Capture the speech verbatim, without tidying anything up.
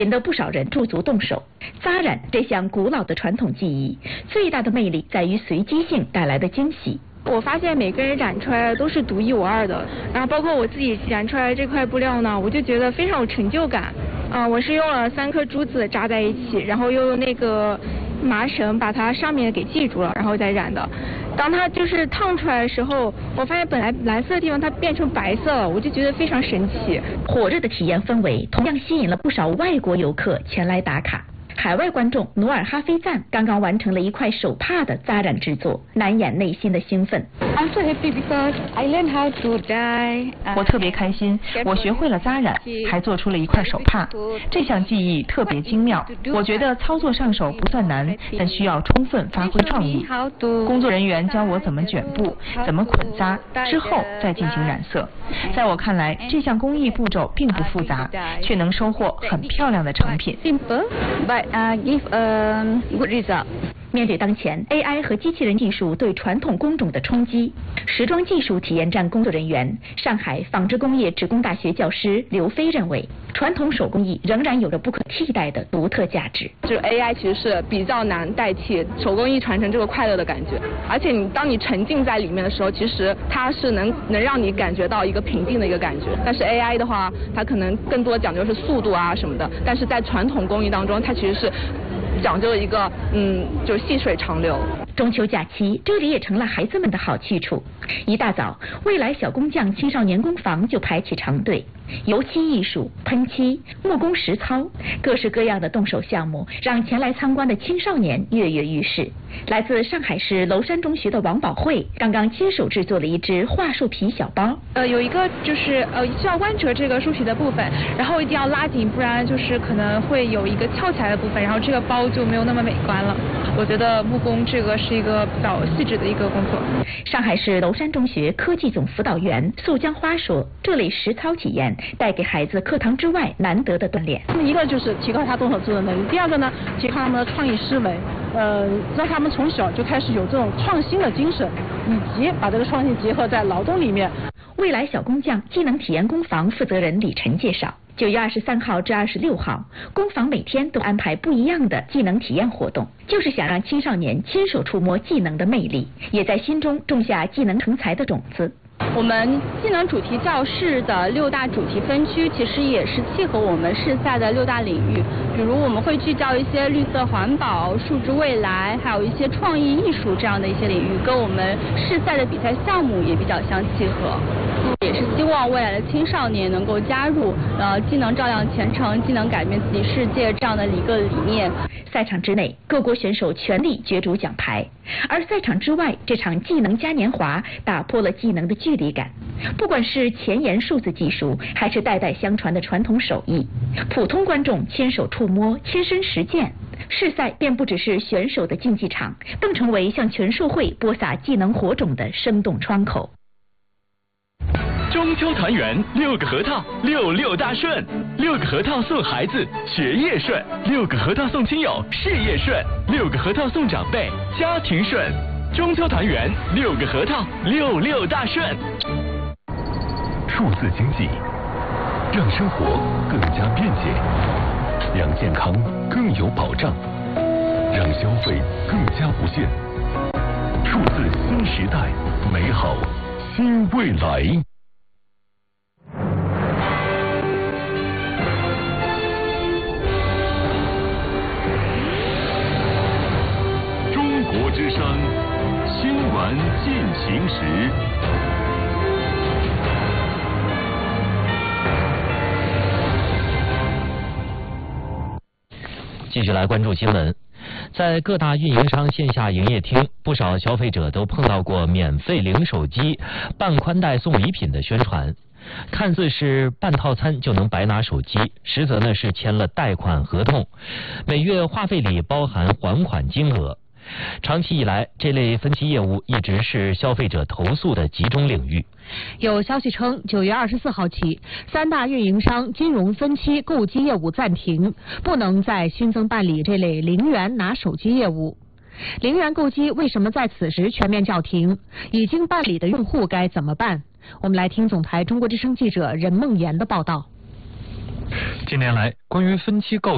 引得不少人驻足动手。扎染这项古老的传统技艺，最大的魅力在于随机性带来的惊喜。 我发现每个人染出来的都是独一无二的，然后包括我自己染出来的这块布料呢，我就觉得非常有成就感。啊、呃，我是用了三颗珠子扎在一起，然后又用那个麻绳把它上面给系住了，然后再染的。当它就是烫出来的时候，我发现本来蓝色的地方它变成白色了，我就觉得非常神奇。 火热的体验氛围同样吸引了不少外国游客前来打卡。海外观众努尔哈菲赞刚刚完成了一块手帕的扎染制作，难掩内心的兴奋。 I'm so happy because I learned how to dye. 我特别开心，我学会了扎染，还做出了一块手帕。这项技艺特别精妙，我觉得操作上手不算难，但需要充分发挥创意。工作人员教我怎么卷布，怎么捆扎，之后再进行染色。在我看来，这项工艺步骤并不复杂，却能收获很漂亮的成品。 Simple, but uh, give a good result. 面对当前 A I 和机器人技术对传统工种的冲击，时装技术体验站工作人员、上海纺织工业职工大学教师刘飞认为，传统手工艺仍然有着不可替代的独特价值。 这个 A I 其实是比较难代替手工艺传承这个快乐的感觉，而且你当你沉浸在里面的时候，其实它是能能让你感觉到一个平静的一个感觉。但是 A I 的话，它可能更多讲究是速度啊什么的，但是在传统工艺当中，它其实是讲究一个嗯，就是细水长流。 中秋假期，这里也成了孩子们的好去处。一大早，未来小工匠青少年工坊就排起长队，油漆艺术、喷漆、木工实操，各式各样的动手项目，让前来参观的青少年跃跃欲试。来自上海市娄山中学的王宝慧，刚刚亲手制作了一只桦树皮小包。 呃，有一个就是呃需要弯折这个树皮的部分，然后一定要拉紧，不然就是可能会有一个翘起来的部分，然后这个包就没有那么美观了。我觉得木工这个是一个比较细致的一个工作。 上海市娄山中学科技总辅导员素江花说，这类实操体验带给孩子课堂之外难得的锻炼。 一个就是提高他动手做的能力，第二个呢，提高他们的创意思维，呃，让他们从小就开始有这种创新的精神，以及把这个创新结合在劳动里面。 未来小工匠技能体验工坊负责人李晨介绍，九月二十三号至二十六号，工坊每天都安排不一样的技能体验活动，就是想让青少年亲手触摸技能的魅力，也在心中种下技能成才的种子。 我们技能主题教室的六大主题分区，其实也是契合我们市赛的六大领域。比如我们会聚焦一些绿色环保、数字未来，还有一些创意艺术这样的一些领域，跟我们市赛的比赛项目也比较相契合。也是希望未来的青少年能够加入呃技能照亮前程、技能改变自己世界这样的一个理念。 赛场之内，各国选手全力角逐奖牌；而赛场之外，这场技能嘉年华打破了技能的距离感。不管是前沿数字技术，还是代代相传的传统手艺，普通观众亲手触摸、亲身实践，市赛便不只是选手的竞技场，更成为向全社会播撒技能火种的生动窗口。 中秋团圆，六个核桃，六六大顺。六个核桃送孩子，学业顺；六个核桃送亲友，事业顺；六个核桃送长辈，家庭顺。中秋团圆，六个核桃，六六大顺。 数字经济让生活更加便捷，让健康更有保障，让消费更加无限。数字新时代，美好新未来。中国之声新闻进行时。 继续来关注新闻。在各大运营商线下营业厅，不少消费者都碰到过免费领手机、办宽带送礼品的宣传，看似是办套餐就能白拿手机，实则呢是签了贷款合同，每月话费里包含还款金额。长期以来，这类分期业务一直是消费者投诉的集中领域。 有消息称，九月二十四号起，三大运营商金融分期购机业务暂停，不能再新增办理这类零元拿手机业务。零元购机为什么在此时全面叫停？已经办理的用户该怎么办？我们来听总台中国之声记者任梦妍的报道。 近年来，关于分期购